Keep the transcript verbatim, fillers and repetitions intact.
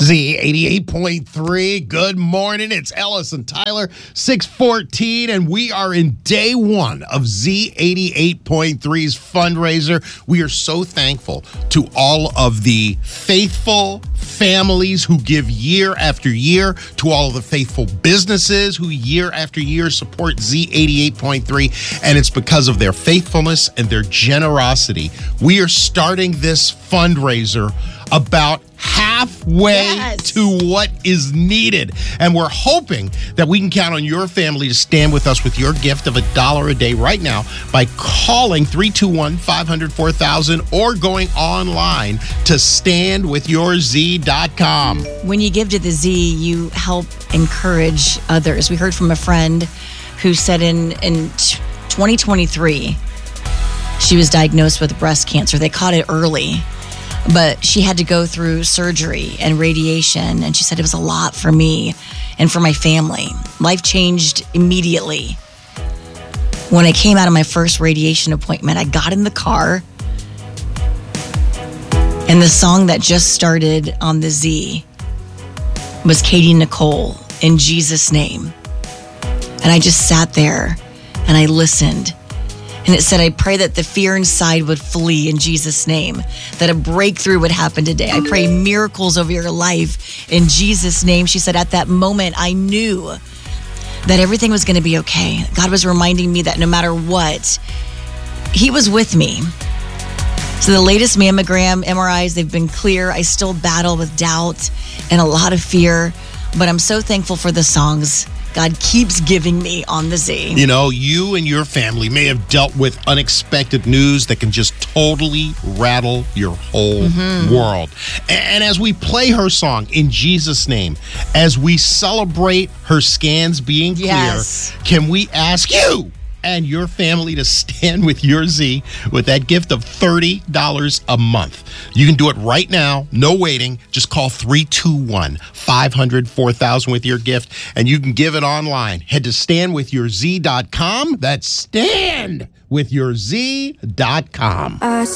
Z eighty-eight point three. Good morning. It's Ellis and Tyler, six fourteen, and we are in day one of Z eighty-eight point three's fundraiser. We are so thankful to all of the faithful families who give year after year, to all of the faithful businesses who year after year support Z eighty-eight point three, and it's because of their faithfulness and their generosity. We are starting this fundraiser about halfway yes. to what is needed. And we're hoping that we can count on your family to stand with us with your gift of a dollar a day right now by calling three two one, five hundred, four thousand or going online to stand with your z dot com. When you give to the Z, you help encourage others. We heard from a friend who said in, in twenty twenty-three, she was diagnosed with breast cancer. They caught it early, but she had to go through surgery and radiation, and she said it was a lot for me and for my family. Life changed immediately. When I came out of my first radiation appointment, I got in the car, and the song that just started on the Z was Katie Nicole, In Jesus' Name. And I just sat there and I listened. And it said, I pray that the fear inside would flee in Jesus' name, that a breakthrough would happen today. I pray miracles over your life in Jesus' name. She said, at that moment, I knew that everything was going to be okay. God was reminding me that no matter what, He was with me. So the latest mammogram, M R Is, they've been clear. I still battle with doubt and a lot of fear, but I'm so thankful for the songs God keeps giving me on the Z. You know, you and your family may have dealt with unexpected news that can just totally rattle your whole mm-hmm. world. And as we play her song, In Jesus' Name, as we celebrate her scans being clear, yes. can we ask you and your family to stand with your Z with that gift of thirty dollars a month? You can do it right now, no waiting. Just call three two one, five hundred, four thousand with your gift, and you can give it online. Head to stand with your z dot com. That's stand with your z dot com.